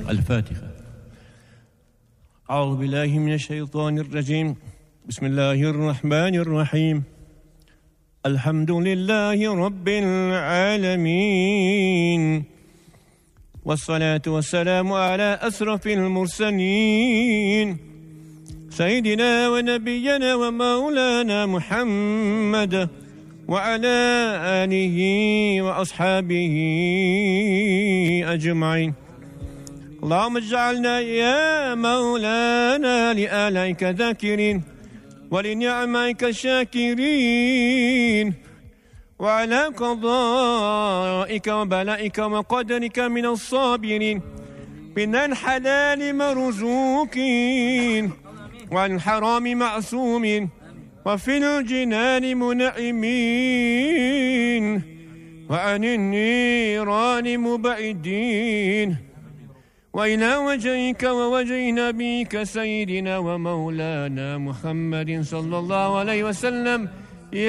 الفاتحة. أعوذ بالله من الشيطان الرجيم. بسم الله الرحمن الرحيم. الحمد لله رب العالمين، والصلاة والسلام على أشرف المرسلين سيدنا ونبينا ومولانا محمد وعلى آله وأصحابه أجمعين. اللهم اجعلنا يا مولانا لآلائك ذاكرين ولنعمائك شاكرين، وعلى قضائك وبلائك وقدرك من الصابرين، من الحلال مرزوقين وعن الحرام معصومين، وفي الجنان منعمين، وعن النيران مبعدين، وإلى وجهك ووجه نبيك سيدنا ومولانا محمد صلى الله عليه وسلم